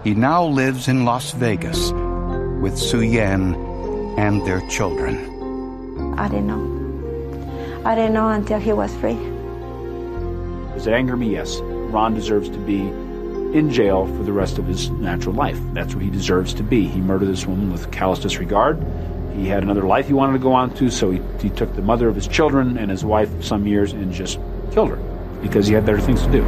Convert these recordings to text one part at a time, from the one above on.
He now lives in Las Vegas with Sue Yen and their children. I didn't know. I didn't know until he was free. Does it anger me? Yes. Ron deserves to be in jail for the rest of his natural life. That's where he deserves to be. He murdered this woman with callous disregard. He had another life he wanted to go on to, so he took the mother of his children and his wife of some years and just killed her because he had better things to do.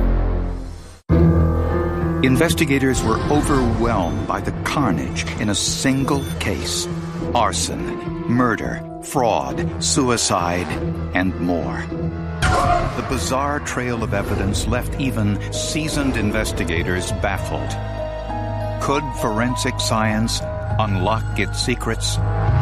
Investigators were overwhelmed by the carnage in a single case. Arson, murder, fraud, suicide, and more. The bizarre trail of evidence left even seasoned investigators baffled. Could forensic science unlock its secrets?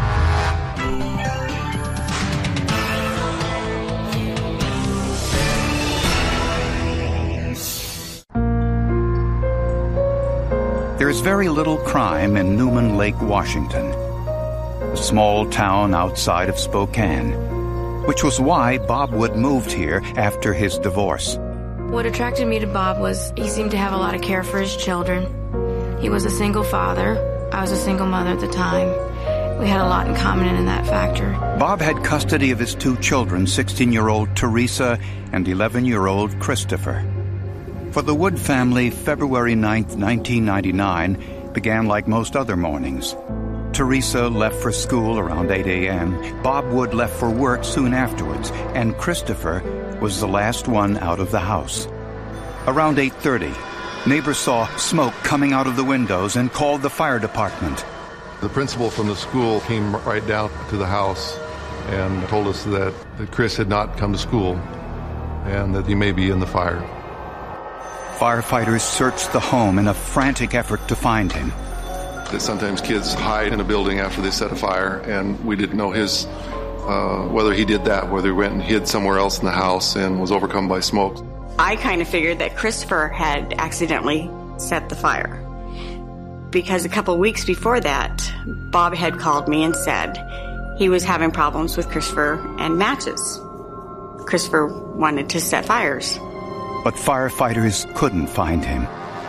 There's very little crime in Newman Lake, Washington, a small town outside of Spokane, which was why Bob Wood moved here after his divorce. What attracted me to Bob was he seemed to have a lot of care for his children. He was a single father. I was a single mother at the time. We had a lot in common in that factor. Bob had custody of his two children, 16-year-old Teresa and 11-year-old Christopher. For the Wood family, February 9th, 1999 began like most other mornings. Teresa left for school around 8 a.m. Bob Wood left for work soon afterwards, and Christopher was the last one out of the house. Around 8:30, neighbors saw smoke coming out of the windows and called the fire department. The principal from the school came right down to the house and told us that Chris had not come to school and that he may be in the fire. Firefighters searched the home in a frantic effort to find him. Sometimes kids hide in a building after they set a fire, and we didn't know whether he did that, whether he went and hid somewhere else in the house and was overcome by smoke. I kind of figured that Christopher had accidentally set the fire, because a couple weeks before that, Bob had called me and said he was having problems with Christopher and matches. Christopher wanted to set fires. But firefighters couldn't find him.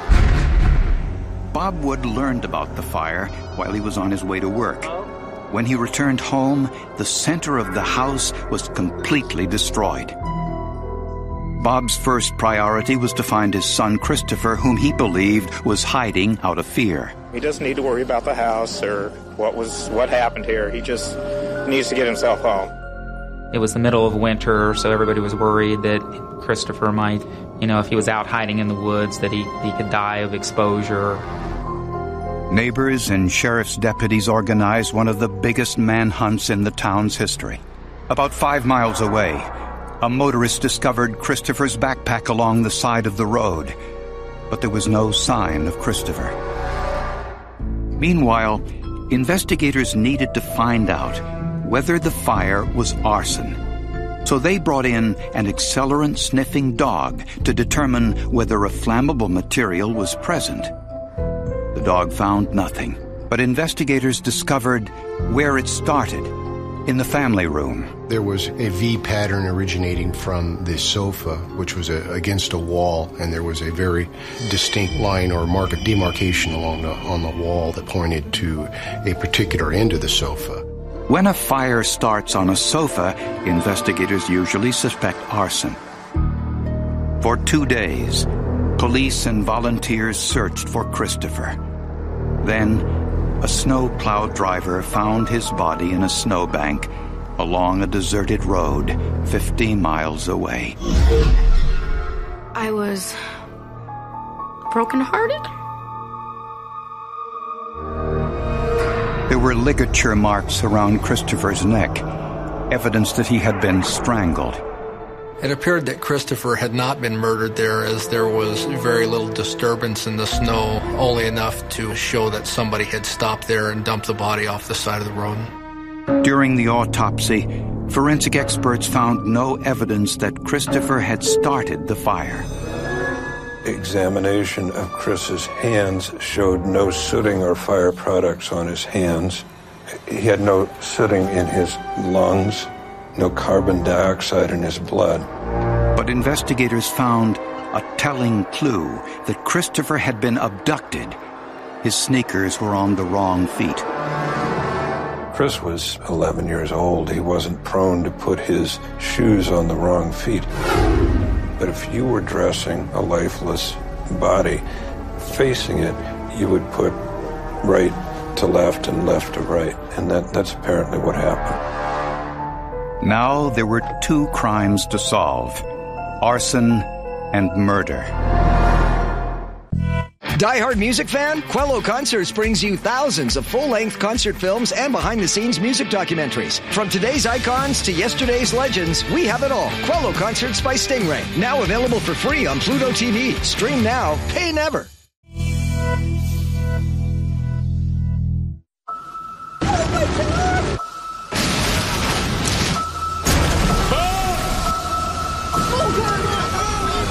Bob Wood learned about the fire while he was on his way to work. When he returned home, the center of the house was completely destroyed. Bob's first priority was to find his son Christopher, whom he believed was hiding out of fear. He doesn't need to worry about the house or what happened here. He just needs to get himself home. It was the middle of winter, so everybody was worried that Christopher might, if he was out hiding in the woods, that he could die of exposure. Neighbors and sheriff's deputies organized one of the biggest manhunts in the town's history. About 5 miles away, a motorist discovered Christopher's backpack along the side of the road, but there was no sign of Christopher. Meanwhile, investigators needed to find out whether the fire was arson. So they brought in an accelerant-sniffing dog to determine whether a flammable material was present. The dog found nothing, but investigators discovered where it started, in the family room. There was a V pattern originating from the sofa, which was against a wall, and there was a very distinct line or mark of demarcation on the wall that pointed to a particular end of the sofa. When a fire starts on a sofa, investigators usually suspect arson. For 2 days, police and volunteers searched for Christopher. Then, a snowplow driver found his body in a snowbank along a deserted road 50 miles away. I was brokenhearted. There were ligature marks around Christopher's neck, evidence that he had been strangled. It appeared that Christopher had not been murdered there, as there was very little disturbance in the snow, only enough to show that somebody had stopped there and dumped the body off the side of the road. During the autopsy, forensic experts found no evidence that Christopher had started the fire. Examination of Chris's hands showed no sooting or fire products on his hands. He had no sooting in his lungs, no carbon dioxide in his blood. But investigators found a telling clue that Christopher had been abducted his sneakers were on the wrong feet. Chris was 11 years old. He wasn't prone to put his shoes on the wrong feet. But if you were dressing a lifeless body, facing it, you would put right to left and left to right. And that's apparently what happened. Now there were two crimes to solve: arson and murder. Die-hard music fan? Quello Concerts brings you thousands of full-length concert films and behind-the-scenes music documentaries. From today's icons to yesterday's legends, we have it all. Quello Concerts by Stingray. Now available for free on Pluto TV. Stream now, pay never.